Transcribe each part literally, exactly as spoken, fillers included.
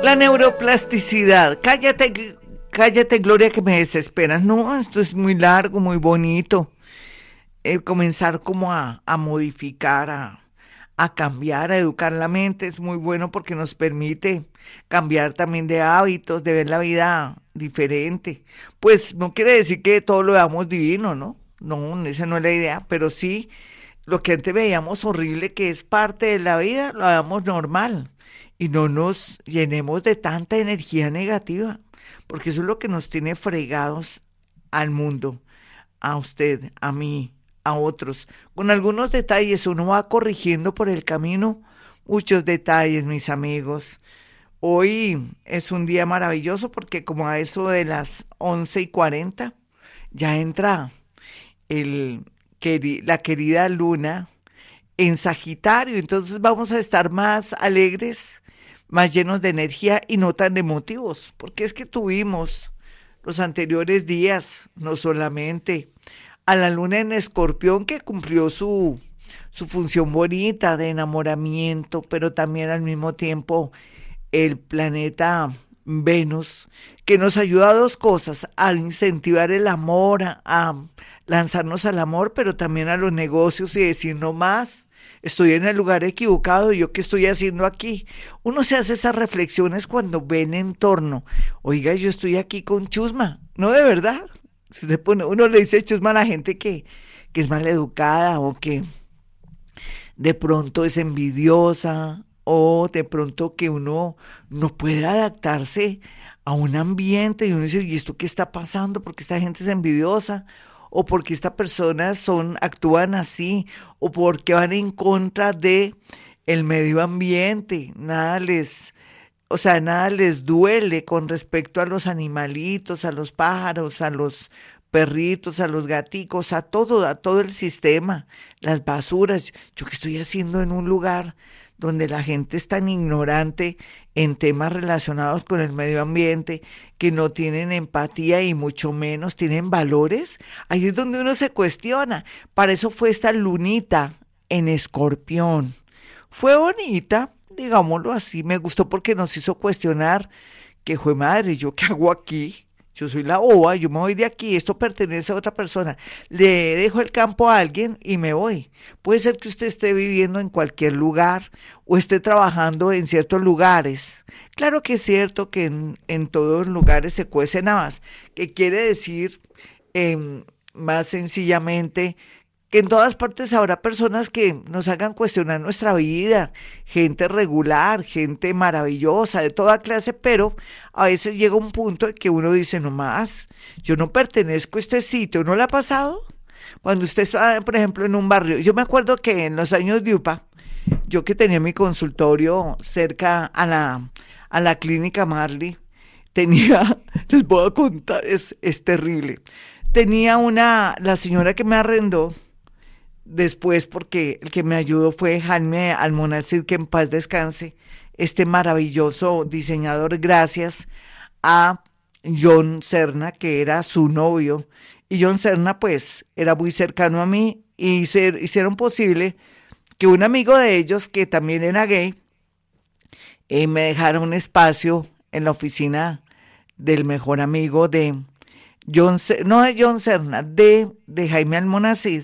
La neuroplasticidad. Cállate, cállate, Gloria, que me desesperas. No, esto es muy largo, muy bonito. Eh, comenzar como a, a modificar, a, a cambiar, a educar la mente es muy bueno porque nos permite cambiar también de hábitos, de ver la vida diferente. Pues no quiere decir que todo lo veamos divino, ¿no? No, esa no es la idea, pero sí lo que antes veíamos horrible, que es parte de la vida, lo veamos normal y no nos llenemos de tanta energía negativa, porque eso es lo que nos tiene fregados al mundo, a usted, a mí, a otros. Con algunos detalles uno va corrigiendo por el camino muchos detalles, mis amigos. Hoy es un día maravilloso porque como a eso de las once y cuarenta ya entra el, queri- la querida luna en Sagitario, entonces vamos a estar más alegres, más llenos de energía y no tan emotivos, porque es que tuvimos los anteriores días, no solamente a la luna en Escorpión que cumplió su, su función bonita de enamoramiento, pero también al mismo tiempo el planeta Venus, que nos ayuda a dos cosas, a incentivar el amor, a, a lanzarnos al amor, pero también a los negocios y decir no más, estoy en el lugar equivocado, ¿yo qué estoy haciendo aquí? Uno se hace esas reflexiones cuando ve en entorno, oiga, yo estoy aquí con chusma, no de verdad. Si usted pone, uno le dice chusma a la gente que, que es maleducada o que de pronto es envidiosa o de pronto que uno no puede adaptarse a un ambiente y uno dice, ¿y esto qué está pasando? ¿Por qué esta gente es envidiosa? ¿O porque estas personas son, actúan así? ¿O porque van en contra de el medio ambiente? Nada les, o sea, nada les duele con respecto a los animalitos, a los pájaros, a los perritos, a los gaticos, a todo, a todo el sistema, las basuras. ¿Yo qué estoy haciendo en un lugar donde la gente es tan ignorante en temas relacionados con el medio ambiente, que no tienen empatía y mucho menos tienen valores? Ahí es donde uno se cuestiona. Para eso fue esta lunita en Escorpión. Fue bonita, digámoslo así, me gustó porque nos hizo cuestionar que fue madre, ¿yo qué hago aquí? Yo soy la boba, yo me voy de aquí, esto pertenece a otra persona. Le dejo el campo a alguien y me voy. Puede ser que usted esté viviendo en cualquier lugar o esté trabajando en ciertos lugares. Claro que es cierto que en, en todos los lugares se cuecen habas, que quiere decir eh, más sencillamente que en todas partes habrá personas que nos hagan cuestionar nuestra vida, gente regular, gente maravillosa, de toda clase, pero a veces llega un punto en que uno dice, no más, yo no pertenezco a este sitio, ¿no le ha pasado? Cuando usted está, por ejemplo, en un barrio, yo me acuerdo que en los años de UPA, yo que tenía mi consultorio cerca a la, a la clínica Marley, tenía, les voy a contar, es, es terrible, tenía una, la señora que me arrendó, después porque el que me ayudó fue Jaime Almonacid, que en paz descanse, este maravilloso diseñador, gracias a John Serna, que era su novio, y John Serna pues era muy cercano a mí, y hicieron posible que un amigo de ellos, que también era gay, eh, me dejara un espacio en la oficina del mejor amigo de John, no de John Serna, de, de Jaime Almonacid.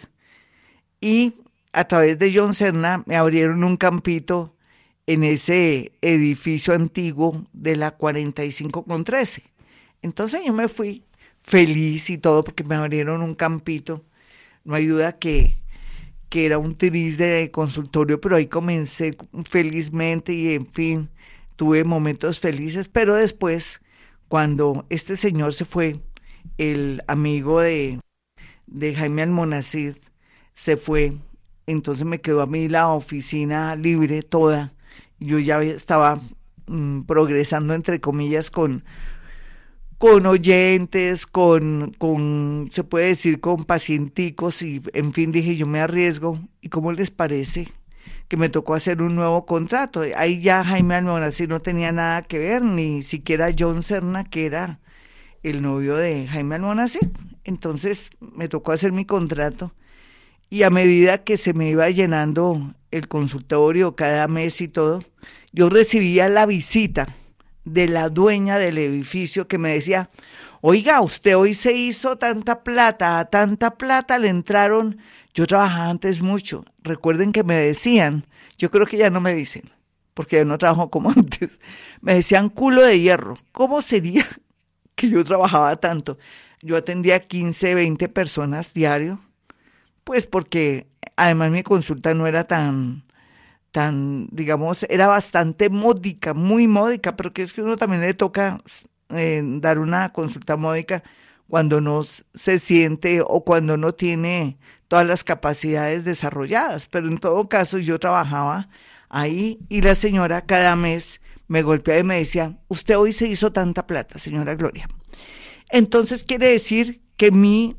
Y a través de John Serna me abrieron un campito en ese edificio antiguo de la cuarenta y cinco con trece. Entonces yo me fui feliz y todo porque me abrieron un campito. No hay duda que, que era un tris de consultorio, pero ahí comencé felizmente y en fin, tuve momentos felices. Pero después, cuando este señor se fue, el amigo de, de Jaime Almonacid, se fue, entonces me quedó a mí la oficina libre toda, yo ya estaba mmm, progresando entre comillas con, con oyentes, con, con, se puede decir con pacienticos y en fin dije yo me arriesgo y ¿cómo les parece? Que me tocó hacer un nuevo contrato, ahí ya Jaime Almonacid no tenía nada que ver, ni siquiera John Serna, que era el novio de Jaime Almonacid, entonces me tocó hacer mi contrato. Y a medida que se me iba llenando el consultorio cada mes y todo, yo recibía la visita de la dueña del edificio que me decía, oiga, usted hoy se hizo tanta plata, a tanta plata le entraron, yo trabajaba antes mucho, recuerden que me decían, yo creo que ya no me dicen, porque yo no trabajo como antes, me decían culo de hierro, ¿cómo sería que yo trabajaba tanto? Yo atendía quince, veinte personas diario, pues porque además mi consulta no era tan tan, digamos, era bastante módica, muy módica, pero que es que uno también le toca eh, dar una consulta módica cuando no s- se siente o cuando no tiene todas las capacidades desarrolladas. Pero en todo caso yo trabajaba ahí y la señora cada mes me golpeaba y me decía, usted hoy se hizo tanta plata, señora Gloria. Entonces quiere decir que mi,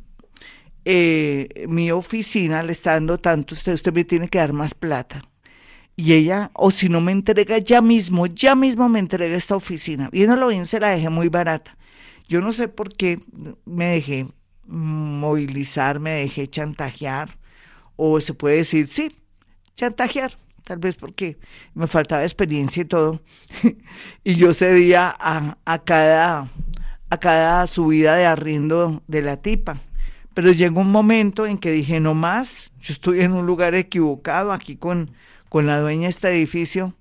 eh, mi oficina le está dando tanto, usted, usted me tiene que dar más plata. Y ella, o si no me entrega ya mismo, ya mismo me entrega esta oficina. Y no lo bien se la dejé muy barata. Yo no sé por qué me dejé movilizar, me dejé chantajear, o se puede decir, sí, chantajear, tal vez porque me faltaba experiencia y todo. Y yo cedía a, a cada, a cada subida de arriendo de la tipa. Pero llegó un momento en que dije, no más, yo estoy en un lugar equivocado aquí con, con la dueña de este edificio.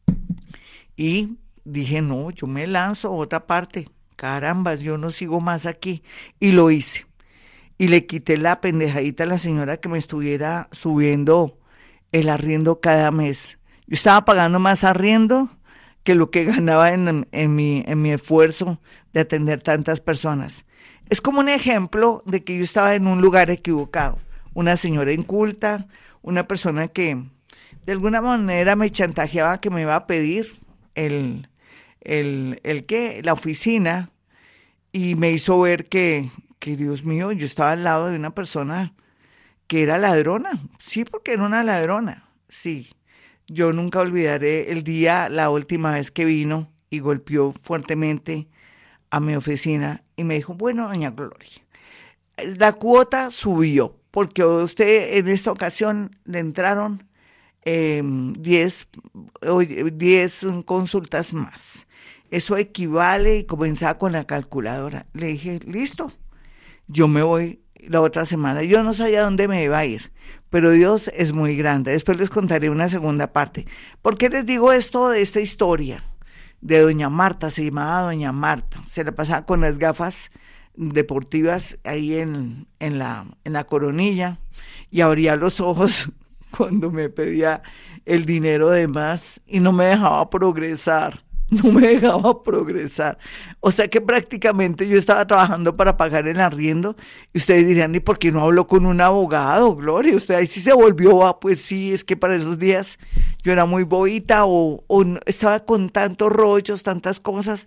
Y dije, no, yo me lanzo a otra parte. Carambas, yo no sigo más aquí. Y lo hice. Y le quité la pendejadita a la señora que me estuviera subiendo el arriendo cada mes. Yo estaba pagando más arriendo que lo que ganaba en, en mi, en mi esfuerzo de atender tantas personas. Es como un ejemplo de que yo estaba en un lugar equivocado. Una señora inculta, una persona que de alguna manera me chantajeaba que me iba a pedir el, el, el qué, la oficina, y me hizo ver que, que, Dios mío, yo estaba al lado de una persona que era ladrona. Sí, porque era una ladrona, sí. Yo nunca olvidaré el día, la última vez que vino y golpeó fuertemente a mi oficina y me dijo, bueno, doña Gloria, la cuota subió porque a usted en esta ocasión le entraron eh, diez, oye, diez consultas más. Eso equivale, y comenzaba con la calculadora. Le dije, listo, yo me voy la otra semana. Yo no sabía dónde me iba a ir, pero Dios es muy grande. Después les contaré una segunda parte. ¿Por qué les digo esto de esta historia? De doña Marta, se llamaba doña Marta. Se la pasaba con las gafas deportivas ahí en, en, la, en la coronilla y abría los ojos cuando me pedía el dinero de más y no me dejaba progresar. No me dejaba progresar. O sea que prácticamente yo estaba trabajando para pagar el arriendo. Y ustedes dirían, ¿y por qué no habló con un abogado, Gloria? Usted ahí sí se volvió, ah, pues sí, es que para esos días yo era muy bobita o, o no- estaba con tantos rollos, tantas cosas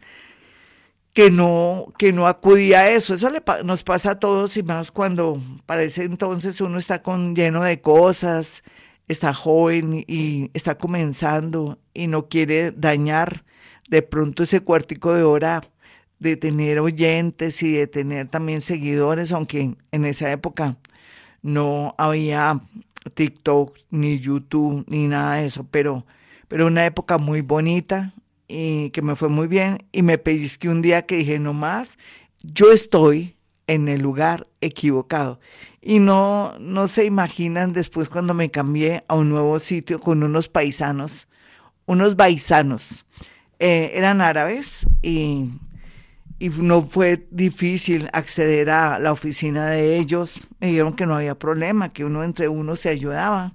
que no, que no acudía a eso. Eso le pa- nos pasa a todos y más cuando para ese entonces uno está con lleno de cosas, está joven y está comenzando y no quiere dañar de pronto ese cuartico de hora de tener oyentes y de tener también seguidores, aunque en esa época no había TikTok, ni YouTube, ni nada de eso, pero, pero una época muy bonita y que me fue muy bien y me pellizqué un día que dije, no más, yo estoy en el lugar equivocado. Y no, no se imaginan después cuando me cambié a un nuevo sitio con unos paisanos, unos baisanos, eh, eran árabes y y no fue difícil acceder a la oficina de ellos. Me dijeron que no había problema, que uno entre uno se ayudaba.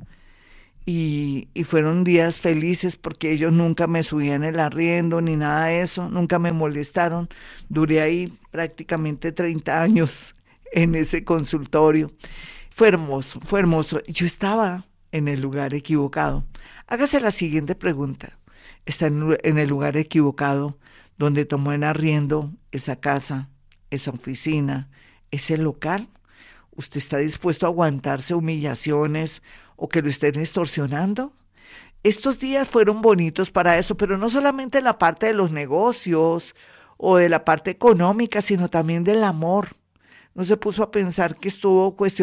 Y, y fueron días felices porque ellos nunca me subían el arriendo ni nada de eso, nunca me molestaron. Duré ahí prácticamente treinta años en ese consultorio. Fue hermoso, fue hermoso. Yo estaba en el lugar equivocado. Hágase la siguiente pregunta. ¿Está en, en el lugar equivocado donde tomó en arriendo esa casa, esa oficina, ese local? ¿Usted está dispuesto a aguantarse humillaciones o que lo estén extorsionando? Estos días fueron bonitos para eso, pero no solamente en la parte de los negocios o de la parte económica, sino también del amor. No se puso a pensar que estuvo cuestionando